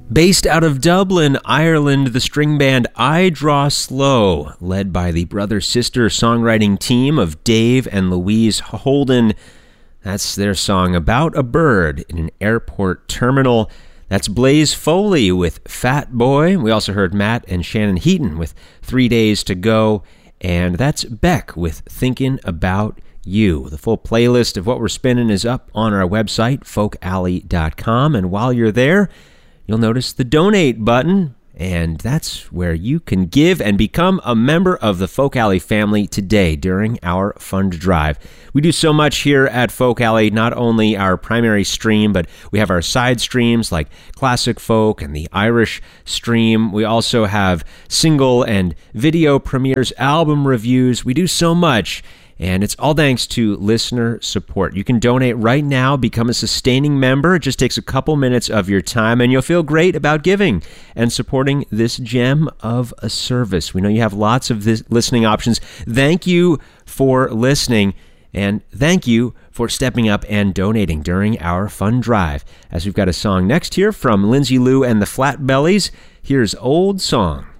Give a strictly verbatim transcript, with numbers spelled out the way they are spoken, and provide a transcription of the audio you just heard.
Based out of Dublin, Ireland, the string band I Draw Slow, led by the brother-sister songwriting team of Dave and Louise Holden. That's their song About a Bird in an Airport Terminal. That's Blaze Foley with Fat Boy. We also heard Matt and Shannon Heaton with Three Days to Go. And that's Beck with Thinking About You. The full playlist of what we're spinning is up on our website, folk alley dot com. And while you're there, you'll notice the donate button, and that's where you can give and become a member of the Folk Alley family today during our fund drive. We do so much here at Folk Alley, not only our primary stream, but we have our side streams like Classic Folk and the Irish stream. We also have single and video premieres, album reviews. We do so much. And it's all thanks to listener support. You can donate right now, become a sustaining member. It just takes a couple minutes of your time, and you'll feel great about giving and supporting this gem of a service. We know you have lots of this listening options. Thank you for listening, and thank you for stepping up and donating during our fund drive. As we've got a song next here from Lindsay Lou and the Flat Bellies, here's Old Song.